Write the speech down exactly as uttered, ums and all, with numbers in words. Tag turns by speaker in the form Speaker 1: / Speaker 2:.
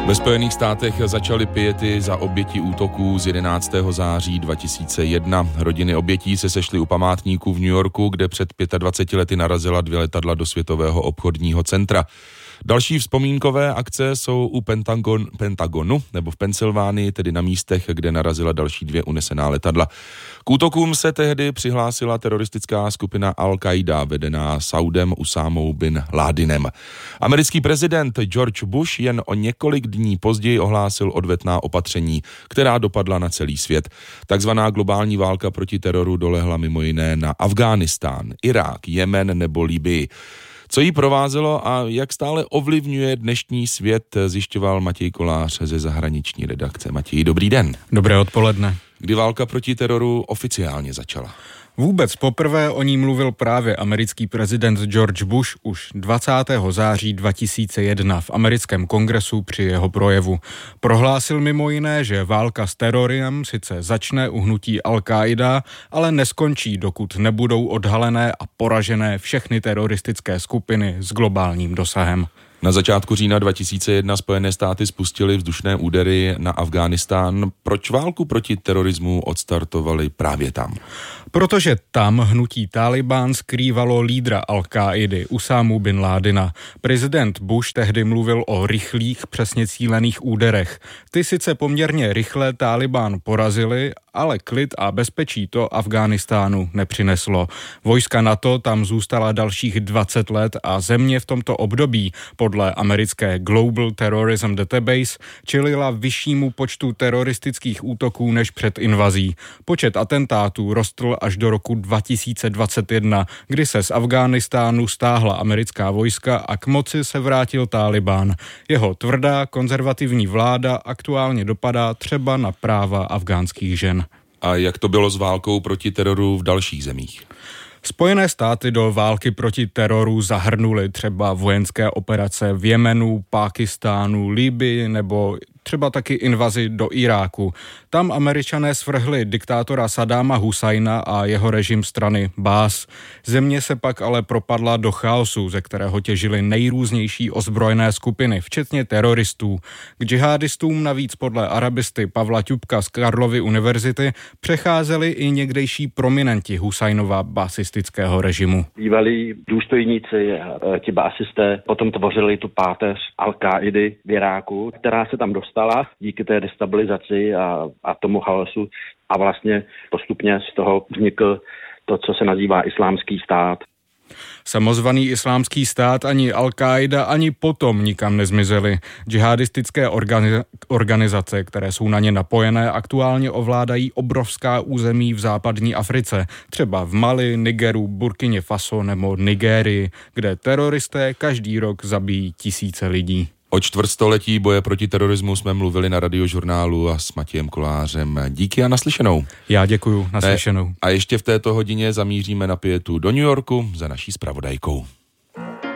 Speaker 1: Ve Spojených státech začaly piety za oběti útoků z jedenáctého září dva tisíce jedna. Rodiny obětí se sešly u památníku v New Yorku, kde před dvaceti pěti lety narazila dvě letadla do Světového obchodního centra. Další vzpomínkové akce jsou u Pentagon, Pentagonu nebo v Pensylvánii, tedy na místech, kde narazila další dvě unesená letadla. K útokům se tehdy přihlásila teroristická skupina Al-Qaida, vedená Saudem Usámou bin Ládinem. Americký prezident George Bush jen o několik dní později ohlásil odvetná opatření, která dopadla na celý svět. Takzvaná globální válka proti teroru dolehla mimo jiné na Afghánistán, Irák, Jemen nebo Libyi. Co jí provázelo a jak stále ovlivňuje dnešní svět, zjišťoval Matěj Kolář ze zahraniční redakce. Matěj, dobrý den.
Speaker 2: Dobré odpoledne.
Speaker 1: Kdy válka proti teroru oficiálně začala?
Speaker 2: Vůbec poprvé o ní mluvil právě americký prezident George Bush už dvacátého září dva tisíce jedna v americkém kongresu při jeho projevu. Prohlásil mimo jiné, že válka s terorem sice začne u hnutí Al-Qaida, ale neskončí, dokud nebudou odhalené a poražené všechny teroristické skupiny s globálním dosahem.
Speaker 1: Na začátku října dva tisíce jedna Spojené státy spustily vzdušné údery na Afghánistán. Proč válku proti terorismu odstartovali právě tam?
Speaker 2: Protože tam hnutí Tálibán skrývalo lídra Al-Káidy, Usámu bin Ládina. Prezident Bush tehdy mluvil o rychlých, přesně cílených úderech. Ty sice poměrně rychle Tálibán porazili, ale klid a bezpečí to Afghánistánu nepřineslo. Vojska NATO tam zůstala dalších dvacet let a země v tomto období podle americké Global Terrorism Database čelila vyššímu počtu teroristických útoků než před invazí. Počet atentátů rostl až do roku dva tisíce dvacet jedna, kdy se z Afghánistánu stáhla americká vojska a k moci se vrátil Tálibán. Jeho tvrdá konzervativní vláda aktuálně dopadá třeba na práva afghánských žen.
Speaker 1: A jak to bylo s válkou proti teroru v dalších zemích?
Speaker 2: Spojené státy do války proti teroru zahrnuly třeba vojenské operace v Jemenu, Pákistánu, Libyi nebo třeba taky invazi do Iráku. Tam Američané svrhli diktátora Saddáma Husajna a jeho režim strany Bás. Země se pak ale propadla do chaosu, ze kterého těžily nejrůznější ozbrojené skupiny, včetně teroristů. K džihadistům navíc podle arabisty Pavla Ťupka z Karlovy univerzity přecházeli i někdejší prominenti Husajnova basistického režimu.
Speaker 3: Bývalí důstojníci, ti básisté, potom tvořili tu páteř Al-Káidy v Iráku, která se tam dostala díky té destabilizaci a, a tomu chaosu a vlastně postupně z toho vznikl to, co se nazývá islámský stát.
Speaker 2: Samozvaný islámský stát ani Al-Qaida ani potom nikam nezmizely. Džihadistické organi- organizace, které jsou na ně napojené, aktuálně ovládají obrovská území v západní Africe, třeba v Mali, Nigeru, Burkině Faso nebo Nigérii, kde teroristé každý rok zabijí tisíce lidí.
Speaker 1: O čtvrtstoletí boje proti terorismu jsme mluvili na Radiožurnálu a s Matějem Kolářem. Díky a naslyšenou.
Speaker 2: Já děkuju, naslyšenou.
Speaker 1: A ještě v této hodině zamíříme na pietu do New Yorku za naší zpravodajkou.